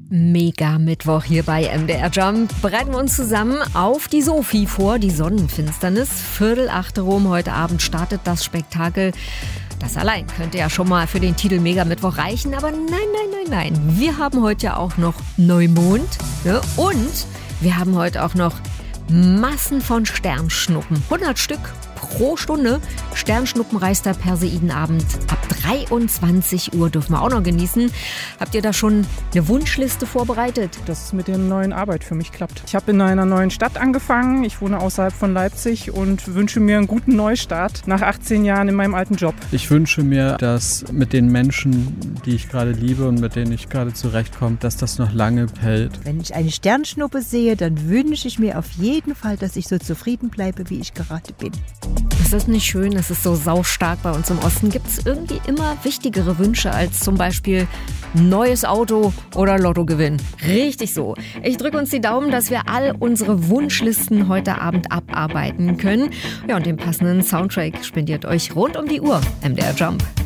Mega Mittwoch hier bei MDR Jump. Bereiten wir uns zusammen auf die Sophie vor, die Sonnenfinsternis. 7:45 rum heute Abend startet das Spektakel. Das allein könnte ja schon mal für den Titel Mega Mittwoch reichen, aber nein. Wir haben heute ja auch noch Neumond, ne? Und wir haben heute auch noch Massen von Sternschnuppen. 100 Stück pro Stunde. Sternschnuppenreis der Perseidenabend ab 23 Uhr dürfen wir auch noch genießen. Habt ihr da schon eine Wunschliste vorbereitet? Dass es mit der neuen Arbeit für mich klappt. Ich habe in einer neuen Stadt angefangen. Ich wohne außerhalb von Leipzig und wünsche mir einen guten Neustart nach 18 Jahren in meinem alten Job. Ich wünsche mir, dass mit den Menschen, die ich gerade liebe und mit denen ich gerade zurechtkomme, dass das noch lange hält. Wenn ich eine Sternschnuppe sehe, dann wünsche ich mir auf jeden Fall, dass ich so zufrieden bleibe, wie ich gerade bin. Ist das nicht schön? Es ist so saustark bei uns im Osten. Gibt es irgendwie immer wichtigere Wünsche als zum Beispiel neues Auto oder Lottogewinn? Richtig so. Ich drücke uns die Daumen, dass wir all unsere Wunschlisten heute Abend abarbeiten können. Ja, und den passenden Soundtrack spendiert euch rund um die Uhr MDR Jump.